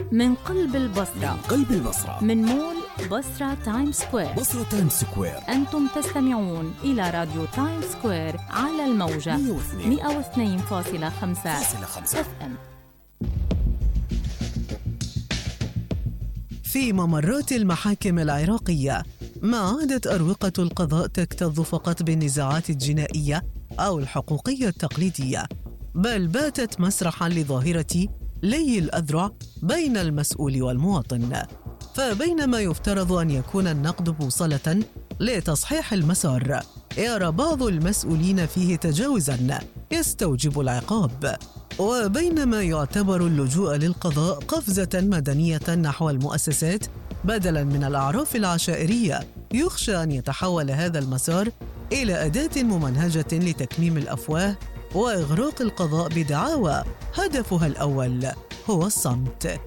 من قلب البصرة، من قلب البصرة، من مول بصرة تايم سكوير. بصرة تايم سكوير. أنتم تستمعون إلى راديو تايم سكوير على الموجة 102.5 FM. في ممرات المحاكم العراقية ما عادت أروقة القضاء تكتظ فقط بالنزاعات الجنائية أو الحقوقية التقليدية، بل باتت مسرحاً لظاهرة لي الأذرع بين المسؤول والمواطن. فبينما يفترض أن يكون النقد بوصلة لتصحيح المسار، يرى بعض المسؤولين فيه تجاوزاً يستوجب العقاب، وبينما يعتبر اللجوء للقضاء قفزة مدنية نحو المؤسسات بدلاً من الأعراف العشائرية، يخشى أن يتحول هذا المسار إلى أداة ممنهجة لتكميم الأفواه وإغراق القضاء بدعاوى هدفها الأول هو الصمت.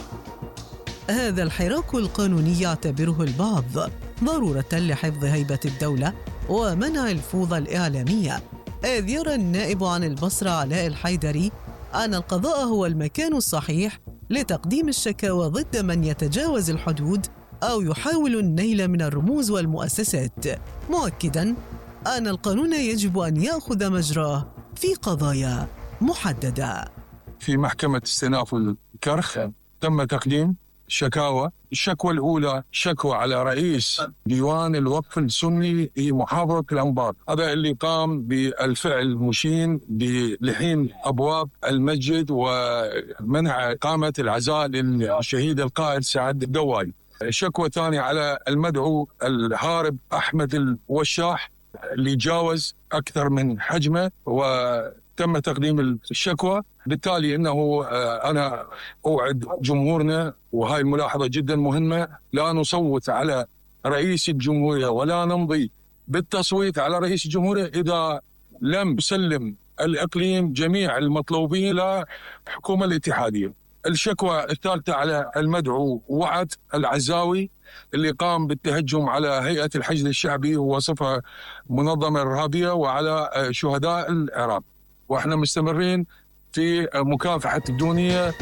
هذا الحراك القانوني يعتبره البعض ضرورة لحفظ هيبة الدولة ومنع الفوضى الإعلامية، إذ يرى النائب عن البصرة علاء الحيدري أن القضاء هو المكان الصحيح لتقديم الشكاوى ضد من يتجاوز الحدود أو يحاول النيل من الرموز والمؤسسات، مؤكداً أن القانون يجب أن يأخذ مجراه في قضايا محددة. في محكمة استئناف الكرخ تم تقديم شكاوى. الشكوى الأولى شكوى على رئيس ديوان الوقف السني في محافظة الأنبار، هذا اللي قام بالفعل المشين بلحين أبواب المسجد ومنع إقامة العزاء للشهيد القائد سعد الدواي. الشكوى الثانية على المدعو الهارب أحمد الوشاح اللي جاوز أكثر من حجمه وتم تقديم الشكوى. بالتالي أنه أنا أوعد جمهورنا، وهاي الملاحظة جدا مهمة، لا نصوت على رئيس الجمهورية ولا نمضي بالتصويت على رئيس الجمهورية إذا لم يسلم الإقليم جميع المطلوبين للحكومة الاتحادية. الشكوى الثالثة على المدعو وعد العزاوي اللي قام بالتهجم على هيئة الحشد الشعبي ووصفها منظمة إرهابية وعلى شهداء العراق، وإحنا مستمرين في مكافحة الدونية.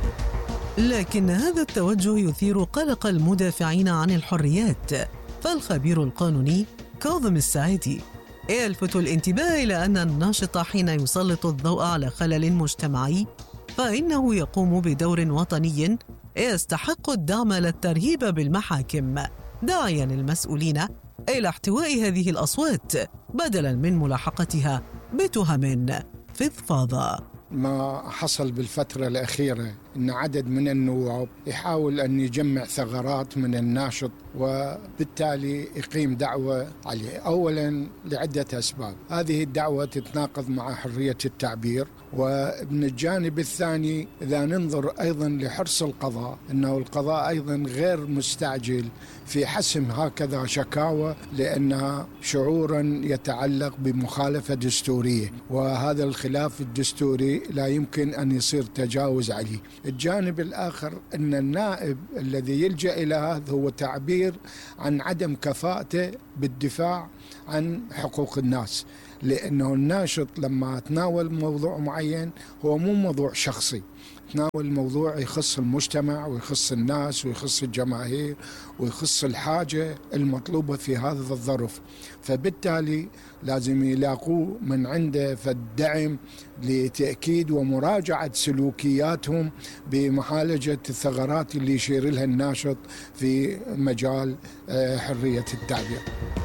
لكن هذا التوجه يثير قلق المدافعين عن الحريات، فالخبير القانوني كاظم السعيدي يلفت الانتباه إلى أن الناشط حين يسلط الضوء على خلل مجتمعي فإنه يقوم بدور وطني يستحق الدعم لا الترهيب بالمحاكم، داعياً المسؤولين إلى احتواء هذه الأصوات بدلاً من ملاحقتها بتهم فضفاضة. ما حصل بالفترة الأخيرة أن عدد من النواب يحاول أن يجمع ثغرات من الناشط وبالتالي يقيم دعوة عليه، أولاً لعدة أسباب. هذه الدعوة تتناقض مع حرية التعبير، ومن الجانب الثاني إذا ننظر أيضاً لحرص القضاء، أنه القضاء أيضاً غير مستعجل في حسم هكذا شكاوى لأنها شعوراً يتعلق بمخالفة دستورية، وهذا الخلاف الدستوري لا يمكن أن يصير تجاوز عليه. الجانب الآخر أن النائب الذي يلجأ إلى هذا هو تعبير عن عدم كفاءته بالدفاع عن حقوق الناس، لأنه الناشط لما تناول موضوع معين هو مو موضوع شخصي، تناول موضوع يخص المجتمع ويخص الناس ويخص الجماهير ويخص الحاجة المطلوبة في هذا الظرف، فبالتالي لازم يلاقوا من عنده فالدعم لتأكيد ومراجعة سلوكياتهم بمعالجة الثغرات اللي يشير لها الناشط في مجال حرية التعبير.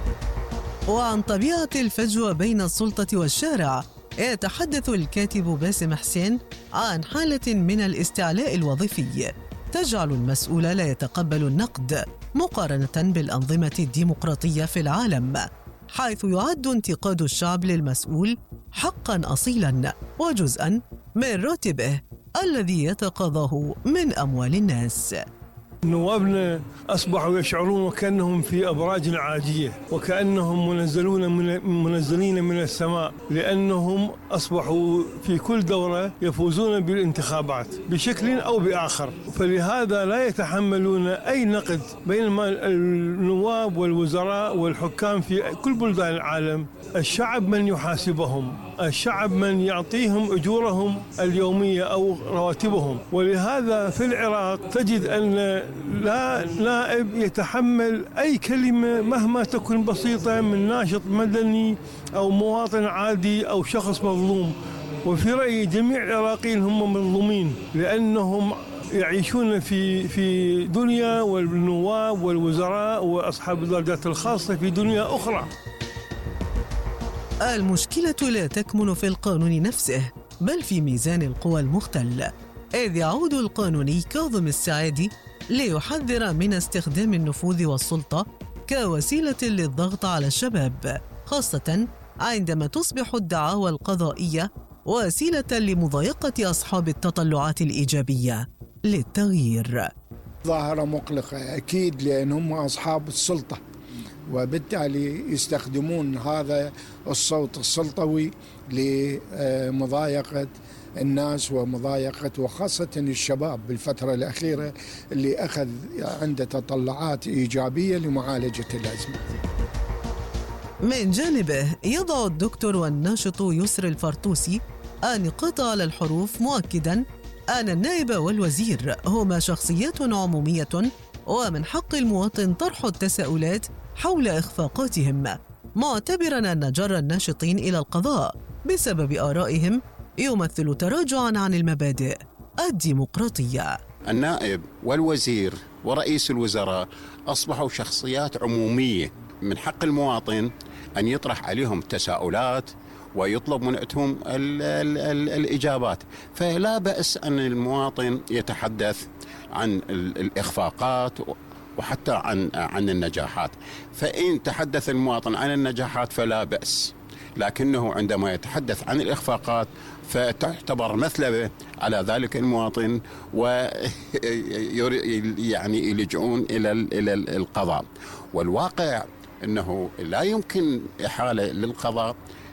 وعن طبيعة الفجوة بين السلطة والشارع يتحدث الكاتب باسم حسين عن حالة من الاستعلاء الوظيفي تجعل المسؤول لا يتقبل النقد مقارنة بالأنظمة الديمقراطية في العالم، حيث يعد انتقاد الشعب للمسؤول حقاً أصيلاً وجزءاً من راتبه الذي يتقاضاه من أموال الناس. نوابنا أصبحوا يشعرون وكأنهم في أبراج عاجية، وكأنهم منزلين من السماء، لأنهم أصبحوا في كل دورة يفوزون بالانتخابات بشكل أو بآخر، فلهذا لا يتحملون أي نقد بين النواب والوزراء والحكام في كل بلدان العالم. الشعب من يحاسبهم، الشعب من يعطيهم أجورهم اليومية أو رواتبهم. ولهذا في العراق تجد أن لا نائب يتحمل أي كلمة مهما تكن بسيطة من ناشط مدني أو مواطن عادي أو شخص مظلوم. وفي رأيي جميع العراقيين هم مظلومين، لأنهم يعيشون في دنيا، والنواب والوزراء وأصحاب الدرجات الخاصة في دنيا أخرى. المشكلة لا تكمن في القانون نفسه، بل في ميزان القوى المختل، إذ يعود القانوني كاظم السعادي ليحذر من استخدام النفوذ والسلطة كوسيلة للضغط على الشباب، خاصة عندما تصبح الدعاوى القضائية وسيلة لمضايقة أصحاب التطلعات الإيجابية للتغيير. ظاهرة مقلقة أكيد، لأنهم أصحاب السلطة، وبالتالي يستخدمون هذا الصوت السلطوي لمضايقة الناس ومضايقة وخاصة الشباب بالفترة الأخيرة اللي أخذ عنده تطلعات إيجابية لمعالجة الأزمة. من جانبه يضع الدكتور والناشط يسر الفرطوسي نقاط على الحروف، مؤكداً أن النائب والوزير هما شخصيات عمومية، ومن حق المواطن طرح التساؤلات حول إخفاقاتهم، معتبراً أن جر الناشطين إلى القضاء بسبب آرائهم يمثل تراجعاً عن المبادئ الديمقراطية. النائب والوزير ورئيس الوزراء أصبحوا شخصيات عمومية، من حق المواطن أن يطرح عليهم تساؤلات ويطلب منهم الإجابات. فلا بأس أن المواطن يتحدث عن الإخفاقات وحتى عن النجاحات. فإن تحدث المواطن عن النجاحات فلا بأس، لكنه عندما يتحدث عن الإخفاقات فتعتبر مثلبة على ذلك المواطن، يعني يلجؤون إلى القضاء. والواقع أنه لا يمكن إحالة للقضاء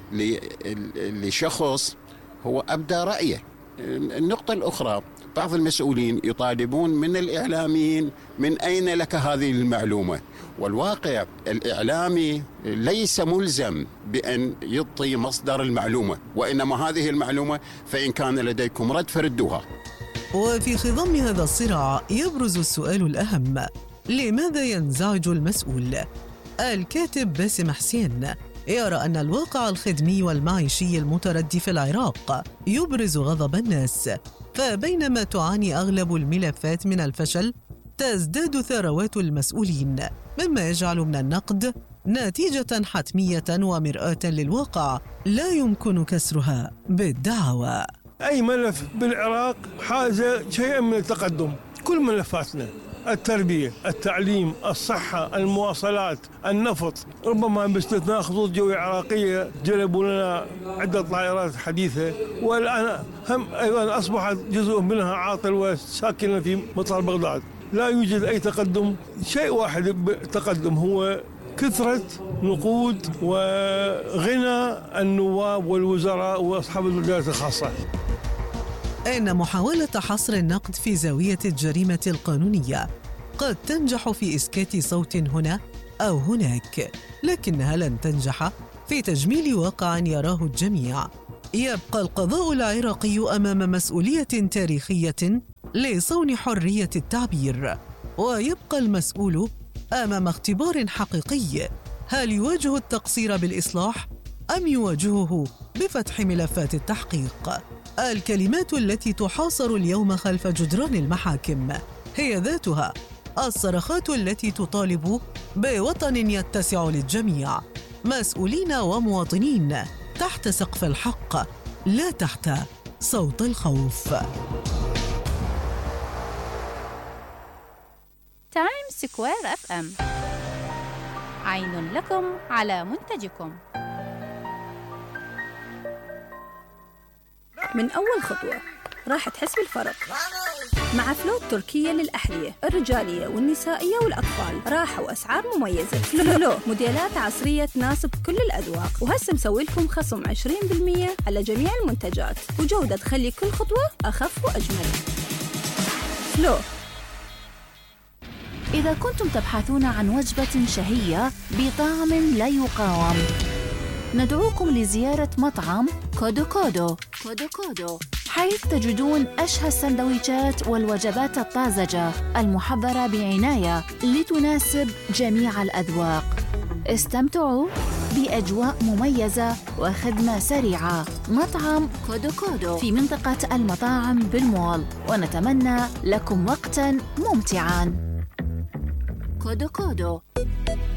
لشخص هو أبدى رأيه. النقطة الأخرى، بعض المسؤولين يطالبون من الإعلاميين من أين لك هذه المعلومة، والواقع الإعلامي ليس ملزم بأن يعطي مصدر المعلومة، وإنما هذه المعلومة فإن كان لديكم رد فردوها. وفي خضم هذا الصراع يبرز السؤال الأهم: لماذا ينزعج المسؤول؟ الكاتب باسم حسين يرى أن الواقع الخدمي والمعيشي المتردي في العراق يبرز غضب الناس، فبينما تعاني أغلب الملفات من الفشل تزداد ثروات المسؤولين، مما يجعل من النقد نتيجة حتمية ومرآة للواقع لا يمكن كسرها بالدعوى. أي ملف بالعراق حاز شيئا من التقدم، كل ملفاتنا: التربية، التعليم، الصحة، المواصلات، النفط، ربما باستثناء خطوط جوية عراقية جلبوا لنا عدة طائرات حديثة، والآن هم أيضا أصبحت جزء منها عاطل وساكنة في مطار بغداد. لا يوجد أي تقدم. شيء واحد تقدم هو كثرة نقود وغنى النواب والوزراء وأصحاب الولايات الخاصة. إن محاولة حصر النقد في زاوية الجريمة القانونية قد تنجح في إسكات صوت هنا أو هناك، لكنها لن تنجح في تجميل واقع يراه الجميع. يبقى القضاء العراقي أمام مسؤولية تاريخية لصون حرية التعبير، ويبقى المسؤول أمام اختبار حقيقي: هل يواجه التقصير بالإصلاح أم يواجهه بفتح ملفات التحقيق؟ الكلمات التي تحاصر اليوم خلف جدران المحاكم هي ذاتها الصرخات التي تطالب بوطن يتسع للجميع، مسؤولين ومواطنين تحت سقف الحق لا تحت صوت الخوف. تايم سكوير FM، عين لكم على منتجكم. من أول خطوة راح تحس بالفرق مع فلو التركية للأحذية الرجالية والنسائية والأطفال. راحة وأسعار مميزة. فلو موديلات عصرية تناسب كل الأذواق، وهسه مسوي لكم خصم 20% على جميع المنتجات، وجودة تخلي كل خطوة أخف وأجمل. فلو. إذا كنتم تبحثون عن وجبة شهية بطعم لا يقاوم، ندعوكم لزيارة مطعم كودو كودو حيث تجدون أشهى السندويشات والوجبات الطازجة المحضرة بعناية لتناسب جميع الأذواق. استمتعوا بأجواء مميزة وخدمة سريعة. مطعم كودو كودو في منطقة المطاعم بالمول، ونتمنى لكم وقتاً ممتعاً. كودو كودو.